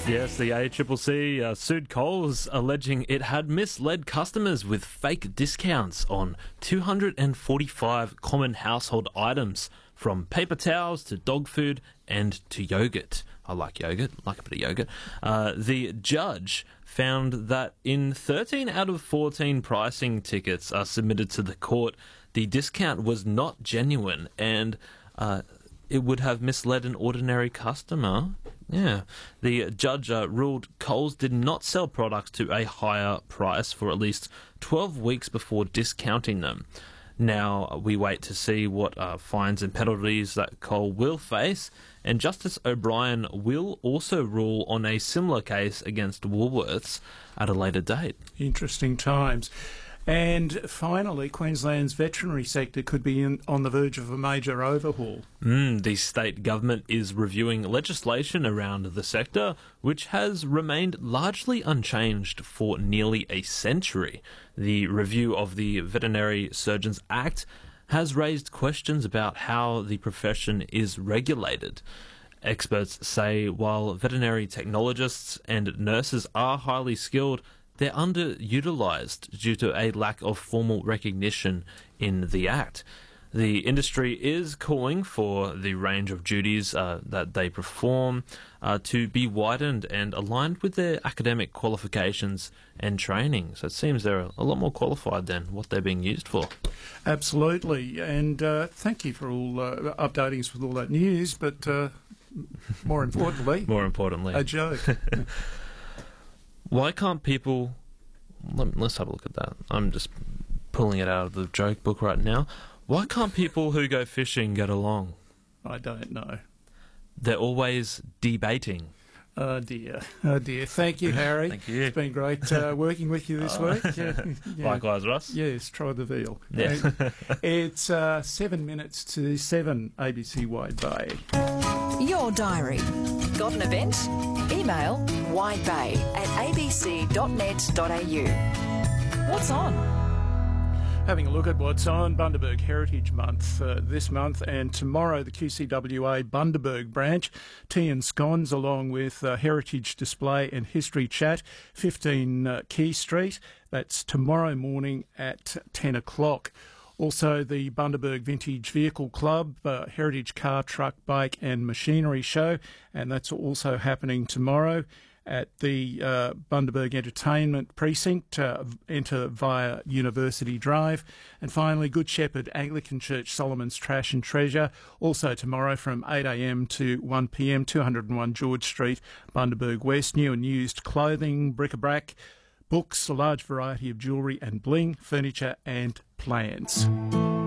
Yes, the ACCC sued Coles, alleging it had misled customers with fake discounts on 245 common household items, from paper towels to dog food and to yogurt. I like yogurt, like a bit of yogurt. The judge found that in 13 out of 14 pricing tickets submitted to the court, the discount was not genuine and it would have misled an ordinary customer. Yeah. The judge ruled Coles did not sell products to a higher price for at least 12 weeks before discounting them. Now we wait to see what fines and penalties that Coles will face, and Justice O'Brien will also rule on a similar case against Woolworths at a later date. Interesting times. And finally, Queensland's veterinary sector could be on the verge of a major overhaul. The state government is reviewing legislation around the sector, which has remained largely unchanged for nearly a century. The review of the Veterinary Surgeons Act has raised questions about how the profession is regulated. Experts say while veterinary technologists and nurses are highly skilled, they're underutilised due to a lack of formal recognition in the Act. The industry is calling for the range of duties that they perform to be widened and aligned with their academic qualifications and training. So it seems they're a lot more qualified than what they're being used for. Absolutely. And thank you for all updating us with all that news, but more importantly, a joke. Why can't people... Let's have a look at that. I'm just pulling it out of the joke book right now. Why can't people who go fishing get along? I don't know. They're always debating. Oh dear. Thank you, Harry. Thank you. It's been great working with you this week. Yeah. Likewise, Russ. Yes, try the veal. Yeah. It's 7 minutes to 7, ABC Wide Bay. Your diary. Got an event? Email widebay@abc.net.au. What's on? Having a look at what's on Bundaberg Heritage Month this month, and tomorrow the QCWA Bundaberg branch, tea and scones along with heritage display and history chat, 15 Key Street. That's tomorrow morning at 10 o'clock. Also, the Bundaberg Vintage Vehicle Club, Heritage Car, Truck, Bike and Machinery Show, and that's also happening tomorrow at the Bundaberg Entertainment Precinct. Enter via University Drive. And finally, Good Shepherd Anglican Church Solomon's Trash and Treasure, also tomorrow from 8 a.m. to 1 p.m, 201 George Street, Bundaberg West. New and used clothing, bric-a-brac, books, a large variety of jewellery and bling, furniture and plants.